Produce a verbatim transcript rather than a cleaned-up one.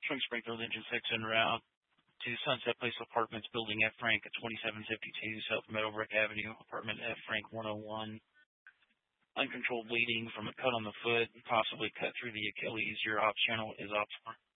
Frank Springfield, engine six en route to Sunset Place Apartments, building F. Frank at twenty-seven fifty-two South Meadowbrook Avenue, apartment F. Frank one oh one. Uncontrolled bleeding from a cut on the foot, possibly cut through the Achilles. Your ops channel is ops